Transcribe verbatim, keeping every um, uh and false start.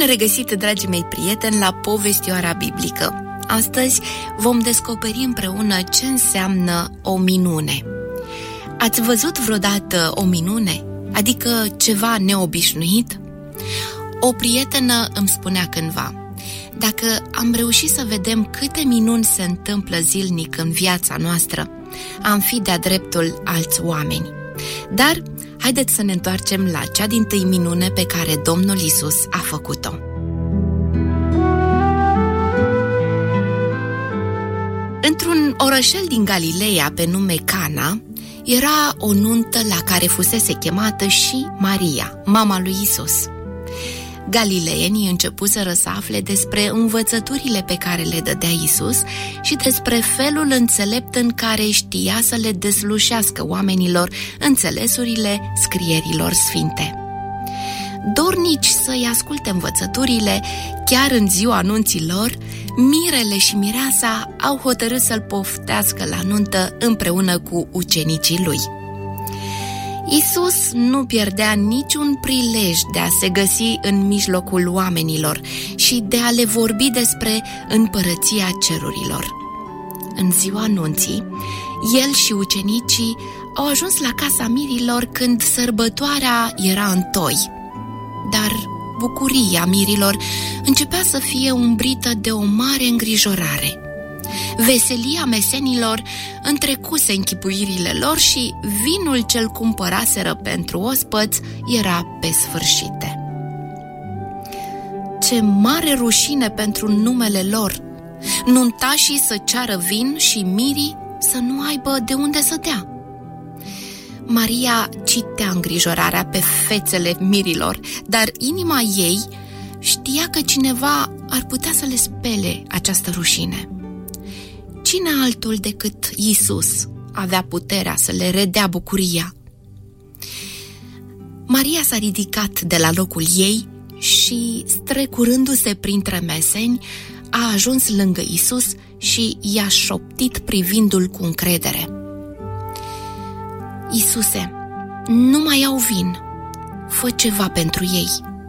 Bine regăsit, dragii mei prieteni, la Povestioara Biblică. Astăzi vom descoperi împreună ce înseamnă o minune. Ați văzut vreodată o minune? Adică ceva neobișnuit? O prietenă îmi spunea cândva: dacă am reușit să vedem câte minuni se întâmplă zilnic în viața noastră, am fi de-a dreptul alți oameni. Dar haideți să ne întoarcem la cea dintâi minune pe care Domnul Iisus a făcut-o. Într-un orășel din Galileea pe nume Cana, era o nuntă la care fusese chemată și Maria, mama lui Iisus. Galileienii începuseră să afle despre învățăturile pe care le dădea Iisus și despre felul înțelept în care știa să le deslușească oamenilor înțelesurile scrierilor sfinte. Dornici să-i asculte învățăturile, chiar în ziua anunții lor, mirele și mireasa au hotărât să-l poftească la nuntă împreună cu ucenicii lui. Iisus nu pierdea niciun prilej de a se găsi în mijlocul oamenilor și de a le vorbi despre împărăția cerurilor. În ziua anunții, el și ucenicii au ajuns la casa mirilor când sărbătoarea era în toi. Dar bucuria mirilor începea să fie umbrită de o mare îngrijorare. Veselia mesenilor întrecuse închipuirile lor și vinul ce-l cumpăraseră pentru ospăți era pe sfârșite. Ce mare rușine pentru numele lor! Nuntașii să ceară vin și mirii să nu aibă de unde să dea. Maria citea îngrijorarea pe fețele mirilor, dar inima ei știa că cineva ar putea să le spele această rușine. Cine altul decât Iisus avea puterea să le redea bucuria? Maria s-a ridicat de la locul ei și, strecurându-se printre meseni, a ajuns lângă Iisus și i-a șoptit privindu-l cu încredere: Iisuse, nu mai au vin, fă ceva pentru ei.